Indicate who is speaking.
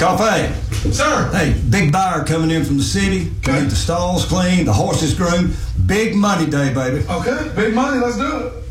Speaker 1: Coffee.
Speaker 2: Sir.
Speaker 1: Hey, big buyer coming in from the city.
Speaker 2: Okay.
Speaker 1: Get the stalls clean, the horses groomed. Big money day, baby.
Speaker 2: Okay, big money, let's do it.